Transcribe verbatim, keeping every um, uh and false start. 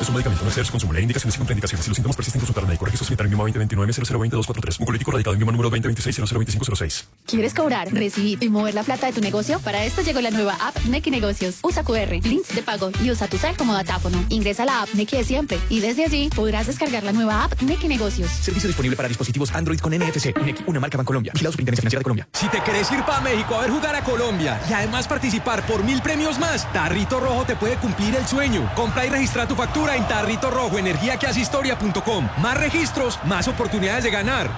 Es un medicamento, no exceder su consumo. Leer indicaciones y contraindicaciones. Si los síntomas persisten, consultar al médico. Registro sanitario en Mioma veinte veintinueve cero cero veinte dos cuatro tres. Mucolítico radicado en Mioma número veinte veintiséis cero cero veinticinco cero seis. ¿Quieres cobrar, recibir y mover la plata de tu negocio? Para esto llegó la nueva app Nequi Negocios. Usa Q R, links de pago y usa tu cel como datáfono. Ingresa a la app Nequi de siempre y desde allí podrás descargar la nueva app Nequi Negocios. Servicio disponible para dispositivos Android con N F C. Nequi, una marca Bancolombia. Vigilado Superintendencia Financiera de Colombia. Si te querés ir para México a ver jugar a Colombia y además participar por mil premios más, Tarrito Rojo te puede cumplir el sueño. Compra y registra tu factura en Tarrito Rojo, energía que hace historia punto com. Más registros, más oportunidades de ganar.